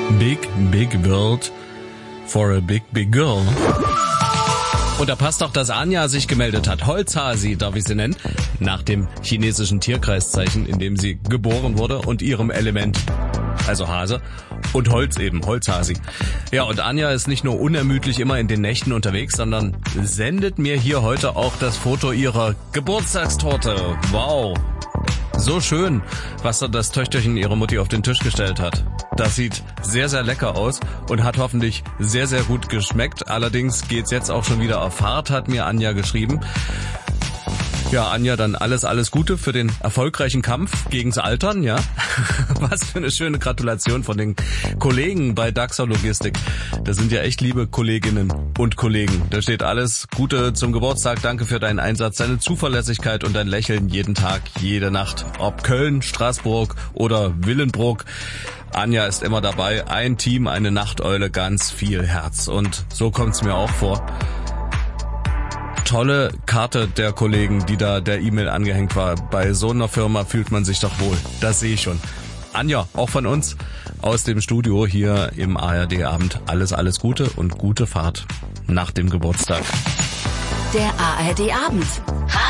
Big, big world for a big, big girl. Und da passt auch, dass Anja sich gemeldet hat. Holzhasi darf ich sie nennen. Nach dem chinesischen Tierkreiszeichen, in dem sie geboren wurde und ihrem Element. Also Hase und Holz eben, Holzhasi. Ja, und Anja ist nicht nur unermüdlich immer in den Nächten unterwegs, sondern sendet mir hier heute auch das Foto ihrer Geburtstagstorte. Wow. So schön, was da das Töchterchen ihrer Mutti auf den Tisch gestellt hat. Das sieht sehr, sehr lecker aus und hat hoffentlich sehr, sehr gut geschmeckt. Allerdings geht's jetzt auch schon wieder auf Fahrt, hat mir Anja geschrieben. Ja, Anja, dann alles Gute für den erfolgreichen Kampf gegens Altern, ja. Was für eine schöne Gratulation von den Kollegen bei Daxer Logistik. Das sind ja echt liebe Kolleginnen und Kollegen. Da steht alles Gute zum Geburtstag. Danke für deinen Einsatz, deine Zuverlässigkeit und dein Lächeln jeden Tag, jede Nacht. Ob Köln, Straßburg oder Willenbruck. Anja ist immer dabei. Ein Team, eine Nachteule, ganz viel Herz. Und so kommt's mir auch vor. Tolle Karte der Kollegen, die da der E-Mail angehängt war. Bei so einer Firma fühlt man sich doch wohl. Das sehe ich schon. Anja, auch von uns aus dem Studio hier im ARD-Abend. Alles Gute und gute Fahrt nach dem Geburtstag. Der ARD-Abend.